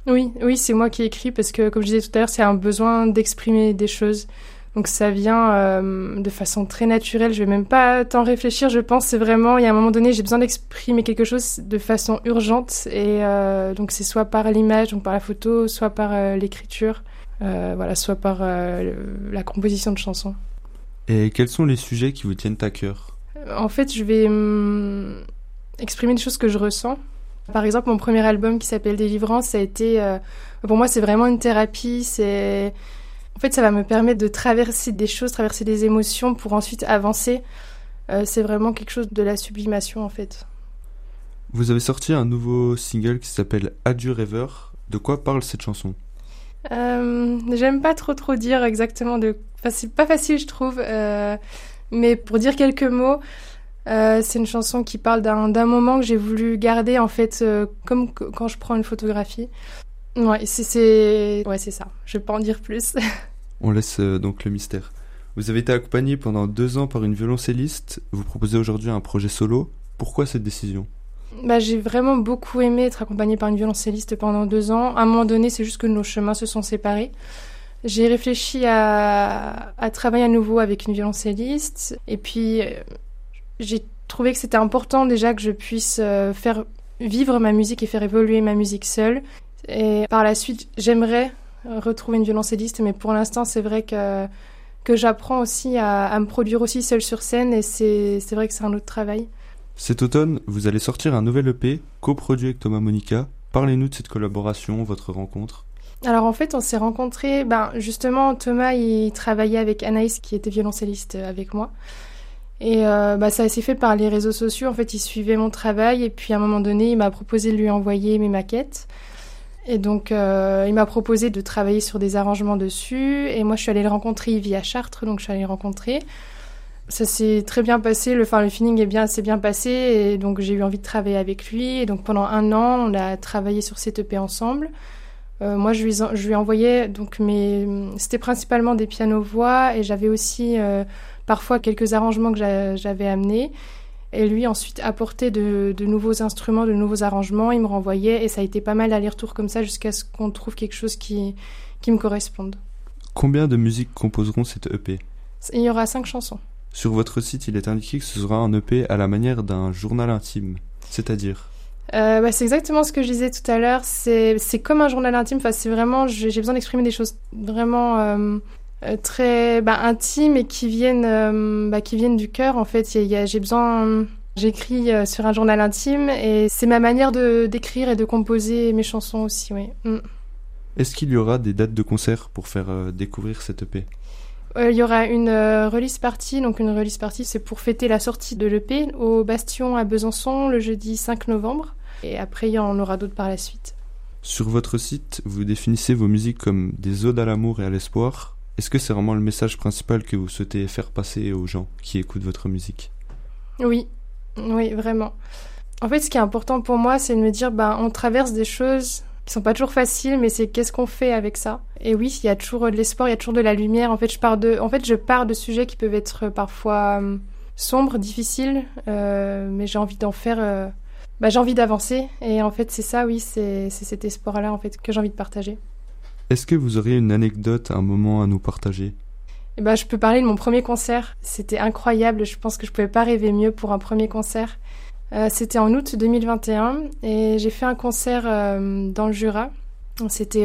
Oui, oui, c'est moi qui écris parce que, comme je disais tout à l'heure, c'est un besoin d'exprimer des choses. Donc ça vient de façon très naturelle. Je vais même pas tant réfléchir. Je pense c'est vraiment, il y a un moment donné, j'ai besoin d'exprimer quelque chose de façon urgente et donc c'est soit par l'image, donc par la photo, soit par l'écriture, voilà, soit par la composition de chansons. Et quels sont les sujets qui vous tiennent à cœur? En fait, je vais exprimer des choses que je ressens. Par exemple, mon premier album qui s'appelle Délivrance, ça a été, pour moi, c'est vraiment une thérapie. En fait, ça va me permettre de traverser des choses, traverser des émotions pour ensuite avancer. C'est vraiment quelque chose de la sublimation, en fait. Vous avez sorti un nouveau single qui s'appelle Adieu rêveur. De quoi parle cette chanson? J'aime pas trop dire exactement Enfin, c'est pas facile, je trouve. Mais pour dire quelques mots, c'est une chanson qui parle d'un moment que j'ai voulu garder, en fait, comme quand je prends une photographie. Ouais, ouais, c'est ça. Je vais pas en dire plus. On laisse donc le mystère. Vous avez été accompagné pendant 2 ans par une violoncelliste. Vous proposez aujourd'hui un projet solo. Pourquoi cette décision? Bah, j'ai vraiment beaucoup aimé être accompagnée par une violoncelliste pendant 2 ans. À un moment donné, c'est juste que nos chemins se sont séparés. J'ai réfléchi à travailler à nouveau avec une violoncelliste. Et puis, j'ai trouvé que c'était important déjà que je puisse faire vivre ma musique et faire évoluer ma musique seule. Et par la suite, j'aimerais retrouver une violoncelliste, mais pour l'instant, c'est vrai que j'apprends aussi à me produire aussi seule sur scène, et c'est vrai que c'est un autre travail. Cet automne, vous allez sortir un nouvel EP, coproduit avec Thomas Monica. Parlez-nous de cette collaboration, votre rencontre. Alors en fait, on s'est rencontrés, justement, Thomas, il travaillait avec Anaïs, qui était violoncelliste avec moi. Et ça s'est fait par les réseaux sociaux. En fait, il suivait mon travail, et puis à un moment donné, il m'a proposé de lui envoyer mes maquettes. Et donc, il m'a proposé de travailler sur des arrangements dessus. Et moi, je suis allée le rencontrer, il vit à Chartres, donc je suis allée le rencontrer. Ça s'est très bien passé, le feeling s'est bien passé. Et donc, j'ai eu envie de travailler avec lui. Et donc, pendant 1 an, on a travaillé sur cette EP ensemble. Moi, je lui envoyais, donc, c'était principalement des pianos-voix. Et j'avais aussi, parfois, quelques arrangements que j'avais amenés. Et lui, ensuite, apportait de nouveaux instruments, de nouveaux arrangements. Il me renvoyait et ça a été pas mal d'aller-retour comme ça jusqu'à ce qu'on trouve quelque chose qui me corresponde. Combien de musiques composeront cette EP? Il y aura 5 chansons. Sur votre site, il est indiqué que ce sera un EP à la manière d'un journal intime. C'est-à-dire? C'est exactement ce que je disais tout à l'heure. C'est comme un journal intime. Enfin, c'est vraiment, j'ai besoin d'exprimer des choses vraiment très intimes et qui viennent du cœur. En fait, j'ai besoin. J'écris sur un journal intime et c'est ma manière d'écrire et de composer mes chansons aussi. Oui. Est-ce qu'il y aura des dates de concert pour faire découvrir cette EP? Il y aura une release party. Donc une release party, c'est pour fêter la sortie de l'EP au Bastion à Besançon le jeudi 5 novembre. Et après, il y en aura d'autres par la suite. Sur votre site, vous définissez vos musiques comme des odes à l'amour et à l'espoir. Est-ce que c'est vraiment le message principal que vous souhaitez faire passer aux gens qui écoutent votre musique? Oui, vraiment. En fait, ce qui est important pour moi, c'est de me dire, on traverse des choses qui sont pas toujours faciles, mais c'est qu'est-ce qu'on fait avec ça. Et oui, il y a toujours de l'espoir, il y a toujours de la lumière. En fait, je pars de sujets qui peuvent être parfois sombres, difficiles, mais j'ai envie d'en faire. J'ai envie d'avancer. Et en fait, c'est ça, oui, c'est cet espoir-là, en fait, que j'ai envie de partager. Est-ce que vous auriez une anecdote, un moment à nous partager? Je peux parler de mon premier concert. C'était incroyable. Je pense que je pouvais pas rêver mieux pour un premier concert. C'était en août 2021 et j'ai fait un concert dans le Jura. C'était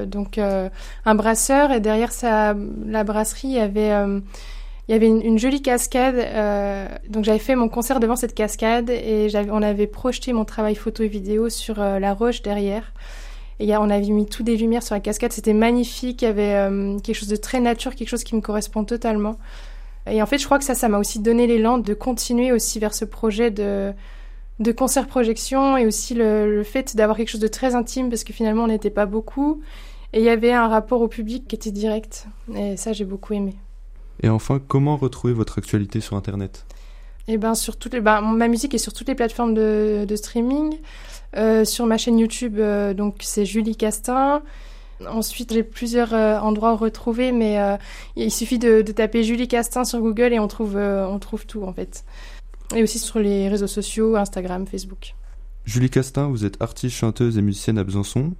un brasseur et derrière la brasserie, il y avait une jolie cascade. Donc j'avais fait mon concert devant cette cascade et on avait projeté mon travail photo et vidéo sur la roche derrière. Et on avait mis tout des lumières sur la cascade. C'était magnifique. Il y avait quelque chose de très nature, quelque chose qui me correspond totalement. Et en fait, je crois que ça m'a aussi donné l'élan de continuer aussi vers ce projet de concert-projection et aussi le fait d'avoir quelque chose de très intime parce que finalement, on n'était pas beaucoup. Et il y avait un rapport au public qui était direct. Et ça, j'ai beaucoup aimé. Et enfin, comment retrouver votre actualité sur Internet? Sur ma musique est sur toutes les plateformes de streaming. Sur ma chaîne YouTube, donc c'est Julie Castin. Ensuite, j'ai plusieurs endroits où retrouver, mais il suffit de taper Julie Castin sur Google et on trouve tout en fait. Et aussi sur les réseaux sociaux, Instagram, Facebook. Julie Castin, vous êtes artiste, chanteuse et musicienne à Besançon.